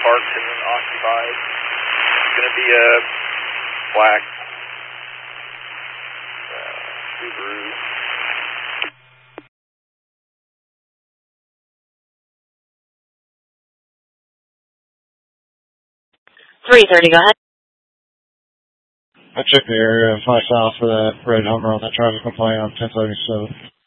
parked and occupied. It's going to be a black Subaru. 330, go ahead. I checked the area 5 south for that red Hummer on that traffic complaint on 1077.